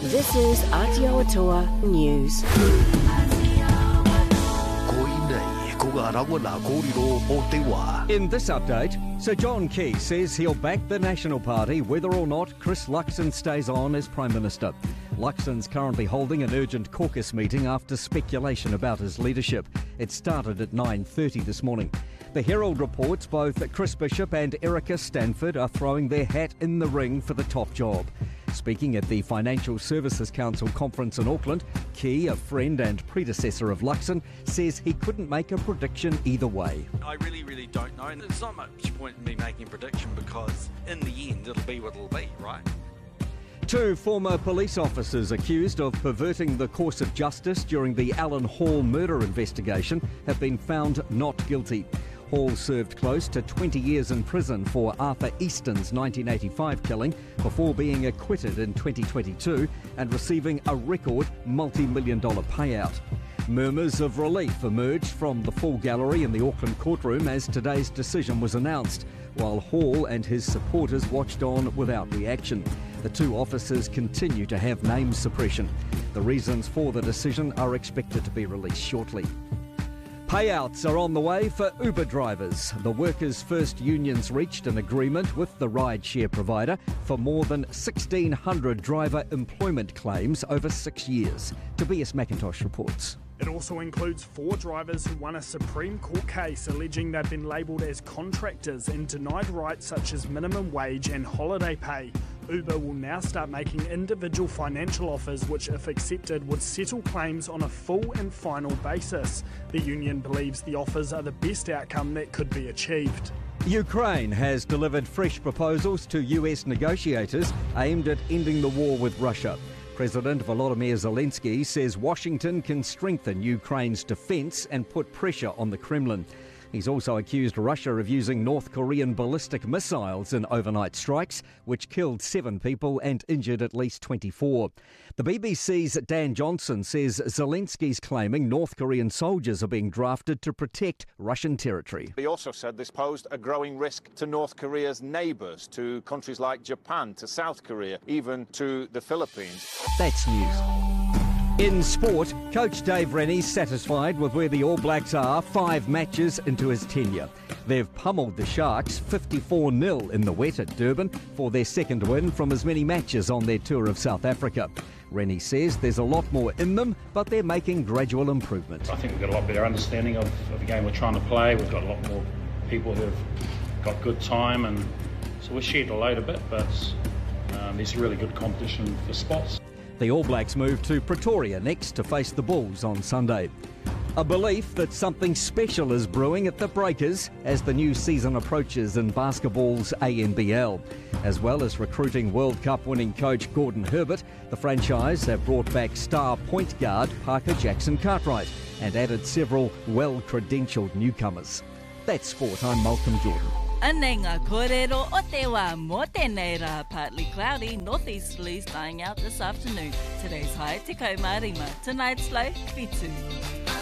This is Aotearoa News. In this update, Sir John Key says he'll back the National Party whether or not Chris Luxon stays on as Prime Minister. Luxon's currently holding an urgent caucus meeting after speculation about his leadership. It started at 9:30 this morning. The Herald reports both Chris Bishop and Erica Stanford are throwing their hat in the ring for the top job. Speaking at the Financial Services Council conference in Auckland, Key, a friend and predecessor of Luxon, says he couldn't make a prediction either way. I really don't know, and there's not much point in me making a prediction because in the end it'll be what it'll be, right? Two former police officers accused of perverting the course of justice during the Alan Hall murder investigation have been found not guilty. Hall served close to 20 years in prison for Arthur Easton's 1985 killing before being acquitted in 2022 and receiving a record multi-million-dollar payout. Murmurs of relief emerged from the full gallery in the Auckland courtroom as today's decision was announced, while Hall and his supporters watched on without reaction. The two officers continue to have name suppression. The reasons for the decision are expected to be released shortly. Payouts are on the way for Uber drivers. The workers' first unions reached an agreement with the rideshare provider for more than 1,600 driver employment claims over 6 years. Tobias McIntosh reports. It also includes 4 drivers who won a Supreme Court case alleging they've been labelled as contractors and denied rights such as minimum wage and holiday pay. Uber will now start making individual financial offers which, if accepted, would settle claims on a full and final basis. The union believes the offers are the best outcome that could be achieved. Ukraine has delivered fresh proposals to US negotiators aimed at ending the war with Russia. President Volodymyr Zelensky says Washington can strengthen Ukraine's defence and put pressure on the Kremlin. He's also accused Russia of using North Korean ballistic missiles in overnight strikes, which killed 7 people and injured at least 24. The BBC's Dan Johnson says Zelensky's claiming North Korean soldiers are being drafted to protect Russian territory. He also said this posed a growing risk to North Korea's neighbours, to countries like Japan, to South Korea, even to the Philippines. That's news. In sport, coach Dave Rennie's satisfied with where the All Blacks are 5 matches into his tenure. They've pummeled the Sharks 54-0 in the wet at Durban for their second win from as many matches on their tour of South Africa. Rennie says there's a lot more in them, but they're making gradual improvement. I think we've got a lot better understanding of the game we're trying to play. We've got a lot more people who've got good time, and so we're shared a load a bit, but there's really good competition for spots. The All Blacks move to Pretoria next to face the Bulls on Sunday. A belief that something special is brewing at the Breakers as the new season approaches in basketball's ANBL. As well as recruiting World Cup winning coach Gordon Herbert, the franchise have brought back star point guard Parker Jackson Cartwright and added several well-credentialed newcomers. That's sport. I'm Malcolm Jordan. Anei ngā kōrero o te wā mō tēnei rā, partly cloudy, northeasterlies dying out this afternoon. Today's high, 15, tonight's low, 2.